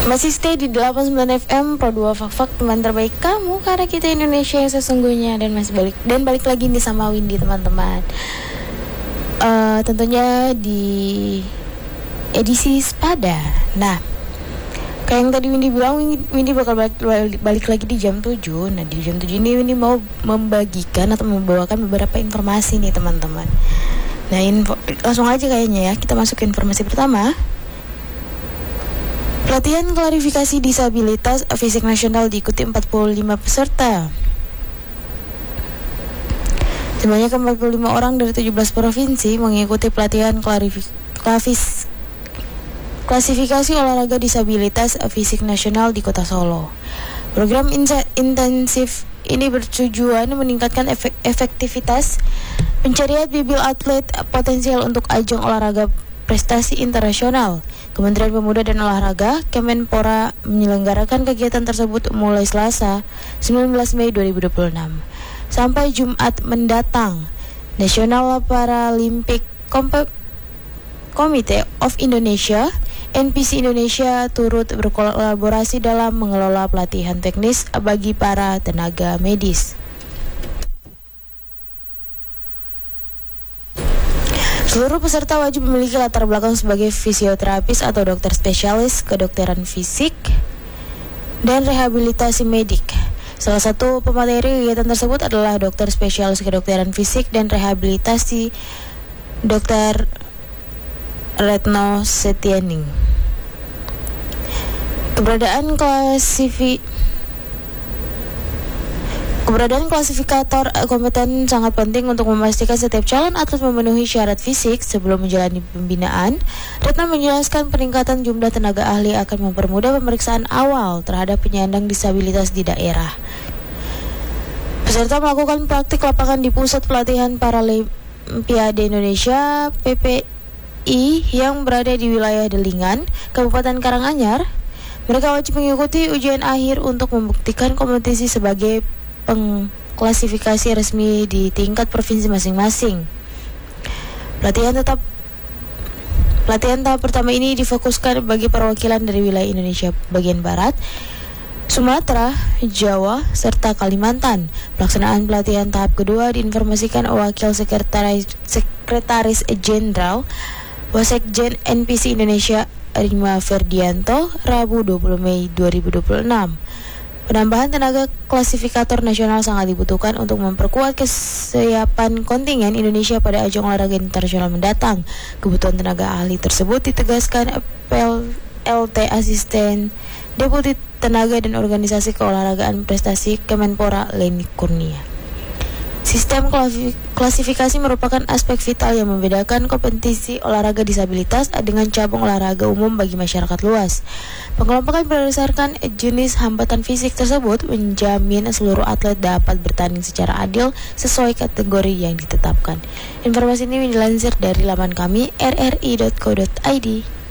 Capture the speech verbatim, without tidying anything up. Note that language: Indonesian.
Masih stay di delapan puluh sembilan F M Pro dua Fak-Fak, teman terbaik kamu, karena kita Indonesia yang sesungguhnya. Dan masih balik Dan balik lagi nih sama Windy, teman-teman. uh, Tentunya di edisi Sepada. Nah, kayak yang tadi Windy bilang, Windy bakal balik, balik lagi di jam tujuh. Nah, di jam tujuh ini Windy mau membagikan atau membawakan beberapa informasi nih, teman-teman. Nah, info, langsung aja kayaknya ya, kita masuk ke informasi pertama. Pelatihan klarifikasi disabilitas fisik nasional diikuti empat puluh lima peserta. Sebanyak empat puluh lima orang dari tujuh belas provinsi mengikuti pelatihan klarifik- klafis- klasifikasi olahraga disabilitas fisik nasional di Kota Solo. Program inse- intensif ini bertujuan meningkatkan efek- efektivitas pencarian bibit atlet potensial untuk ajang olahraga prestasi internasional. Kementerian Pemuda dan Olahraga, Kemenpora, menyelenggarakan kegiatan tersebut mulai Selasa, sembilan belas Mei dua ribu dua puluh enam sampai Jumat mendatang. National Paralympic Comp- Committee of Indonesia, N P C Indonesia, turut berkolaborasi dalam mengelola pelatihan teknis bagi para tenaga medis. Seluruh peserta wajib memiliki latar belakang sebagai fisioterapis atau dokter spesialis kedokteran fisik dan rehabilitasi medik. Salah satu pemateri kegiatan tersebut adalah dokter spesialis kedokteran fisik dan rehabilitasi Dokter Retno Setiening. Keberadaan klasifi Keberadaan klasifikator kompeten sangat penting untuk memastikan setiap calon atlet memenuhi syarat fisik sebelum menjalani pembinaan. Retno menjelaskan peningkatan jumlah tenaga ahli akan mempermudah pemeriksaan awal terhadap penyandang disabilitas di daerah. Peserta melakukan praktik lapangan di Pusat Pelatihan Paralimpiade Indonesia P P I yang berada di wilayah Delingan, Kabupaten Karanganyar. Mereka wajib mengikuti ujian akhir untuk membuktikan kompetisi sebagai pengklasifikasi resmi di tingkat provinsi masing-masing. Pelatihan tetap Pelatihan tahap pertama ini difokuskan bagi perwakilan dari wilayah Indonesia bagian barat, Sumatera, Jawa, serta Kalimantan. Pelaksanaan pelatihan tahap kedua diinformasikan Wakil Sekretaris Sekretaris Jenderal Wasekjen N P C Indonesia Rima Ferdianto, Rabu dua puluh Mei dua ribu dua puluh enam. Penambahan tenaga klasifikator nasional sangat dibutuhkan untuk memperkuat kesiapan kontingen Indonesia pada ajang olahraga internasional mendatang. Kebutuhan tenaga ahli tersebut ditegaskan L T Asisten Deputi Tenaga dan Organisasi Keolahragaan Prestasi Kemenpora Leni Kurnia. Sistem klasifikasi merupakan aspek vital yang membedakan kompetisi olahraga disabilitas dengan cabang olahraga umum bagi masyarakat luas. Pengelompokan berdasarkan jenis hambatan fisik tersebut menjamin seluruh atlet dapat bertanding secara adil sesuai kategori yang ditetapkan. Informasi ini dilansir dari laman kami r r i dot co dot i d.